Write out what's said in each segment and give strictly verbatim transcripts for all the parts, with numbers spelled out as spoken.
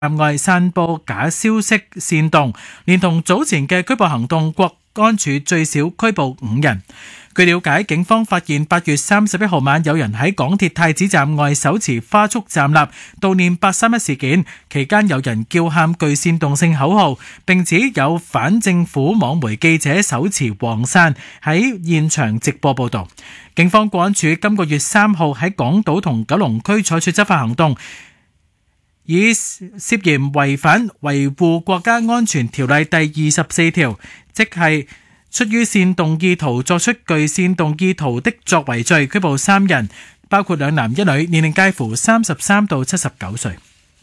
外散佈假消息煽動，連同早前嘅拘捕行動，國安處最少拘捕五人。據了解，警方發現八月三十一號晚有人喺港鐵太子站外手持花束站立悼念八三一事件，期間有人叫喊具煽動性口號，並指有反政府網媒記者手持黃傘喺現場直播報導。警方國安處今個月三號喺港島同九龍區採取執法行動，以涉嫌違反維護國家安全條例第二十四條，即係出於煽動意圖作出具煽動意圖的作為罪，拘捕三人，包括兩男一女，年齡介乎三十三到七十九歲。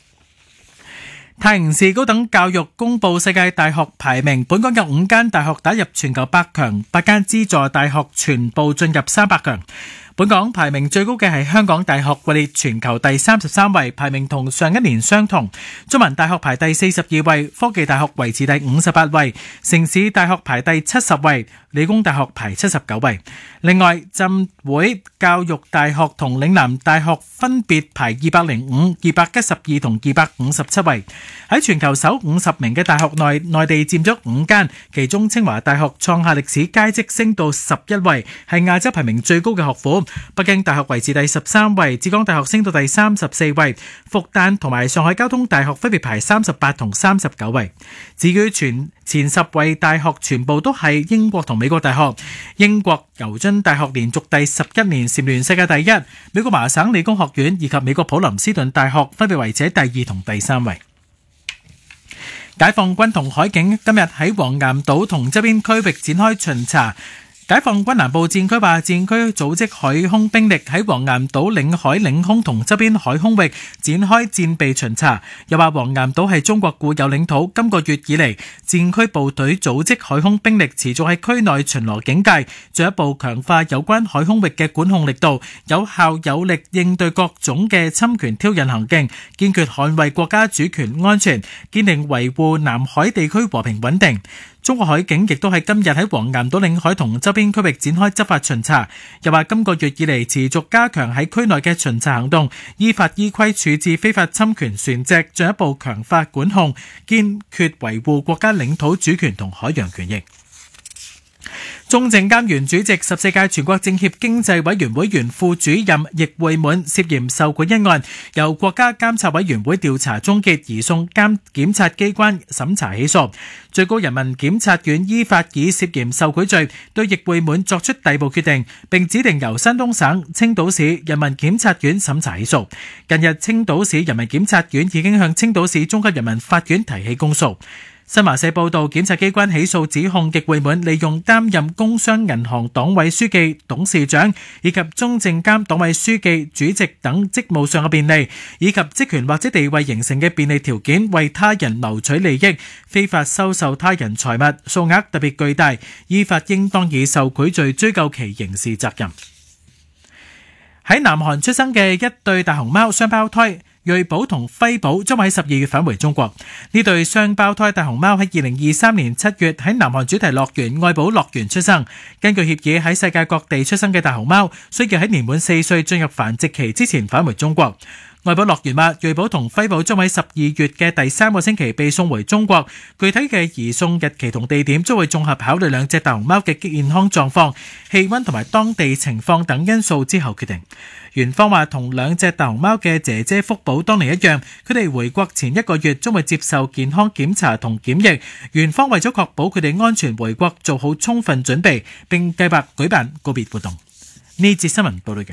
泰晤士高等教育公布世界大學排名，本港有五間大學打入全球百強，八間資助大學全部進入三百強。本港排名最高嘅係香港大學，位列全球第三十三位，排名同上一年相同。中文大學排第四十二位，科技大學維持第五十八位，城市大學排第七十位，理工大學排七十九位。另外，浸會教育大學同嶺南大學分別排二百零五、二百一十二同二百五十七位。喺全球首五十名嘅大學內，內地佔咗五間，其中清華大學創下歷史佳績，升到十一位，係亞洲排名最高嘅學府。北京大學維持第十三位，浙江大學升到第三十四位，復旦同埋上海交通大學分別排三十八同三十九位。至於全前十位大學全部都係英國同美國大學，英國牛津大學連續第十一年蟬聯世界第一，美國麻省理工學院以及美國普林斯頓大學分別維持第二同第三位。解放軍同海警今日喺黃岩島同周邊區域展開巡查。解放軍南部戰區話，戰區組織海空兵力喺黃岩島領海領空同周邊海空域展開戰備巡查。又話黃岩島係中國固有領土，今個月以嚟，戰區部隊組織海空兵力持續喺區內巡邏警戒，進一步強化有關海空域嘅管控力度，有效有力應對各種嘅侵權挑釁行徑，堅決捍衛國家主權安全，堅定維護南海地區和平穩定。中國海警亦都喺今日喺黃岩島領海同周邊區域展開執法巡查，又話今個月以嚟持續加強喺區內嘅巡查行動，依法依規處置非法侵權船隻，進一步強化管控，堅決維護國家領土主權同海洋權益。中證監原主席、十四屆全國政協經濟委員會原副主任易會滿涉嫌受賄一案，由國家監察委員會調查終結，移送監檢察機關審查起訴。最高人民檢察院依法以涉嫌受賄罪對易會滿作出逮捕決定，並指定由山東省青島市人民檢察院審查起訴。近日，青島市人民檢察院已經向青島市中級人民法院提起公訴。新華社報道，檢察機關起訴指控易會滿利用擔任工商銀行黨委書記、董事長以及中證監黨委書記、主席等職務上嘅便利，以及職權或者地位形成嘅便利條件，為他人謀取利益，非法收受他人財物，數額特別巨大，依法應當以受賄罪追究其刑事責任。喺南韓出生嘅一對大熊貓雙胞胎瑞寶同輝寶將會喺十二月返回中國。呢對雙胞胎大熊貓喺二零二三年七月喺南韓主題樂園愛寶樂園出生。根據協議，喺世界各地出生嘅大熊貓需要喺年滿四歲進入繁殖期之前返回中國。愛寶樂園話，瑞寶同輝寶將喺十二月嘅第三個星期被送回中國，具體嘅移送日期同地點將會綜合考慮兩隻大熊貓嘅健康狀況、氣溫同埋當地情況等因素之後決定。園方話，同兩隻大熊貓嘅姐姐福寶當年一樣，佢哋回國前一個月將會接受健康檢查同檢疫。園方為咗確保佢哋安全回國，做好充分準備，並計劃舉辦告別活動。呢節新聞報道嘅。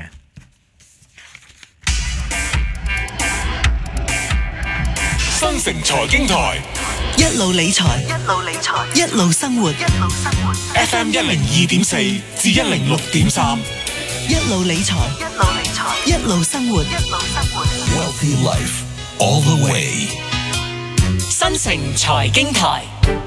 新城財經台， 一路理財， 一路理財， 一路生活， 一路生活。 F M 一零二點四至一零六點三， 一路理財， 一路理財， 一路生活， 一路生活。 Wealthy Life all the way。 新城財經台，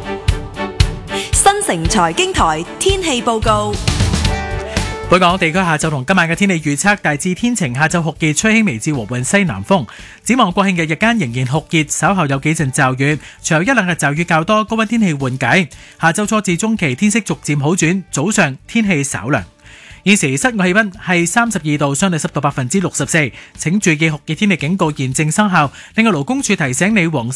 新城財經台天氣報告。 本港地區下晝同今晚嘅天氣預測大致天晴，下晝酷熱，吹輕微至和緩西南風。展望國慶嘅日間仍然酷熱，稍後有幾陣驟雨，隨後一兩日驟雨較多，高溫天氣緩解。下晝初至中期天色逐漸好轉，早上天氣稍涼。現時室外氣溫係三十二度，相對濕度百分之六十四。請注意酷熱天氣警告現正生效。另外勞工處提醒你黃色